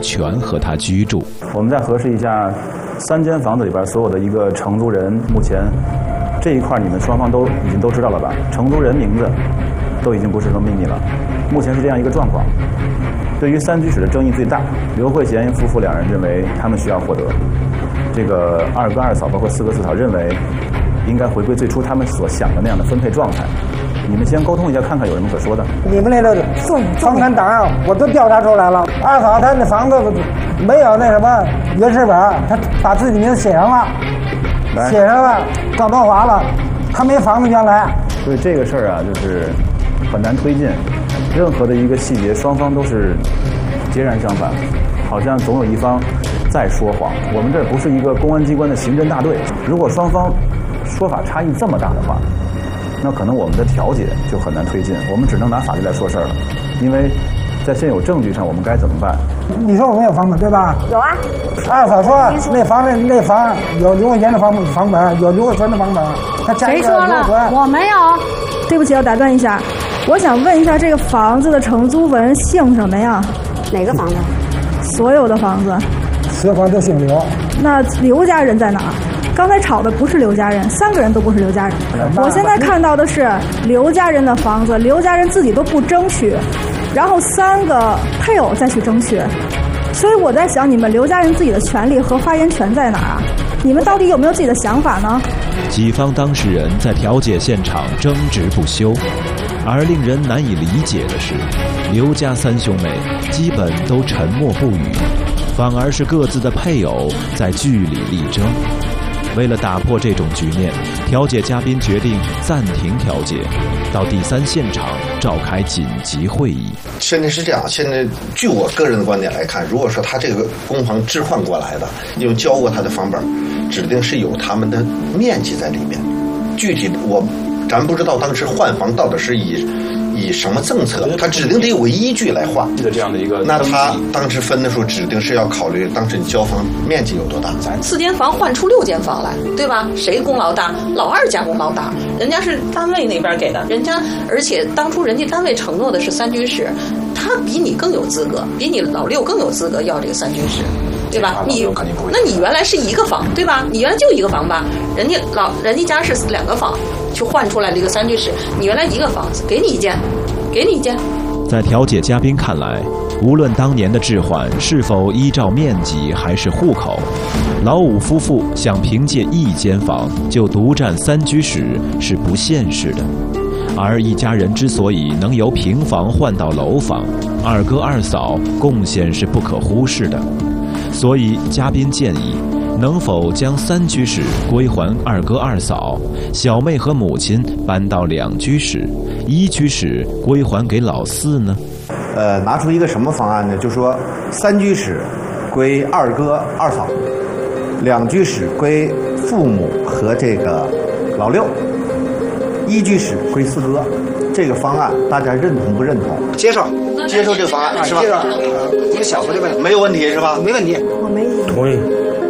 全和他居住。 我们再核实一下3间房子里边所有的一个承租人，目前这一块你们双方已经都知道了吧？承租人名字都已经不是什么秘密了，目前是这样一个状况。对于3居室的争议最大，刘慧贤夫妇2人认为他们需要获得，这个二哥二嫂包括4哥4嫂认为应该回归最初他们所想的那样的分配状态。你们先沟通一下，看看有什么可说的。 你们那个房产档案我都调查出来了，二嫂她那房子没有那什么原始本，她把自己名字写上了，搞多划了，她没房子原来。 所以这个事儿啊，就是很难推进。任何的一个细节，双方都是截然相反，好像总有一方在说谎。我们这不是一个公安机关的刑侦大队，如果双方说法差异这么大的话，那可能我们的调解就很难推进，我们只能拿法律来说事儿了。因为在现有证据上，我们该怎么办？ 你说我没有房本对吧？ 有啊。 二嫂说那房有刘慧贤的房本，有刘慧纯的房本。 谁说了？我没有。 对不起，要打断一下，我想问一下，这个房子的承租人姓什么呀？ 哪个房子？ 所有的房子。 所有房子都姓刘。 那刘家人在哪儿？刚才吵的不是刘家人，3个人都不是刘家人。我现在看到的是刘家人的房子，刘家人自己都不争取，然后3个配偶再去争取。所以我在想，你们刘家人自己的权利和发言权在哪儿啊？你们到底有没有自己的想法呢？ 几方当事人在调解现场争执不休，而令人难以理解的是，刘家3兄妹基本都沉默不语，反而是各自的配偶在据理力争。为了打破这种局面，调解嘉宾决定暂停调解，到第3现场召开紧急会议。 现在是这样，现在据我个人的观点来看，如果说他这个公房置换过来的，因为交过他的房本，指定是有他们的面积在里面。具体咱不知道当时换房到底是以什么政策，他指定得有个依据来换。 这样的一个， 那他当时分的时候，指定是要考虑当时你交房面积有多大。 4间房换出6间房来，对吧？谁功劳大？老二家功劳大，人家是单位那边给的，而且当初人家单位承诺的是3居室，他比你更有资格，比你老6更有资格要这个3居室。对吧？那你原来是1个房，对吧？你原来就1个房吧？人家家是2个房，去换出来了一个3居室，你原来1个房子，给你一间。 在调解嘉宾看来，无论当年的置换是否依照面积还是户口，老5夫妇想凭借1间房就独占3居室是不现实的。而一家人之所以能由平房换到楼房，二哥二嫂贡献是不可忽视的。所以嘉宾建议，能否将3居室归还二哥二嫂，小妹和母亲搬到2居室，1居室归还给老4呢？ 拿出一个什么方案呢？就说3居室归二哥二嫂，2居室归父母和这个老6，1居室归4哥。这个方案大家认同不认同？ 接受这个方案是吧？ 接受。一个小的问题没有问题是吧？ 没问题， 我没意见。 同意。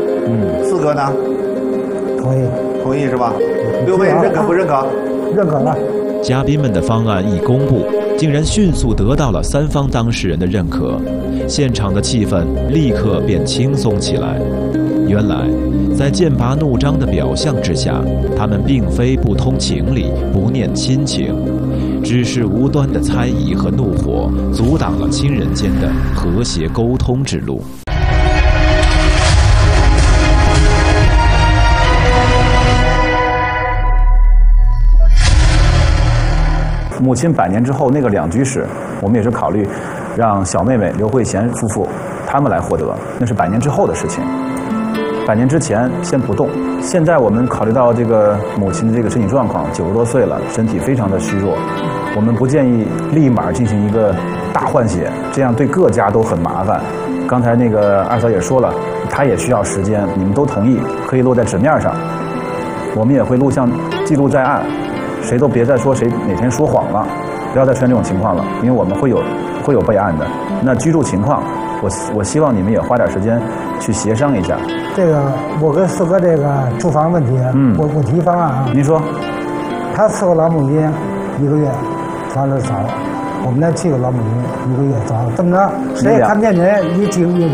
4哥呢？同意是吧？6位认可不认可？ 认可了。 嘉宾们的方案一公布，竟然迅速得到了3方当事人的认可，现场的气氛立刻变轻松起来。原来，在剑拔弩张的表象之下，他们并非不通情理、不念亲情，只是无端的猜疑和怒火阻挡了亲人间的和谐沟通之路。 母亲100年之后那个2居室，我们也是考虑让小妹妹刘慧贤夫妇他们来获得，那是100年之后的事情。100年之前先不动。现在我们考虑到这个母亲的这个身体状况，90多岁了，身体非常的虚弱，我们不建议立马进行一个大换血，这样对各家都很麻烦。刚才那个二嫂也说了，她也需要时间，你们都同意可以落在纸面上，我们也会录像记录在案，谁都别再说谁哪天说谎了，不要再出现这种情况了，因为我们会有备案的。那居住情况，我希望你们也花点时间去协商一下。 这个我跟4哥这个住房问题，我提方案啊。 您说， 他4个老母亲1个月房子少，我们那7个老母亲1个月少，这么着谁也看不见人，你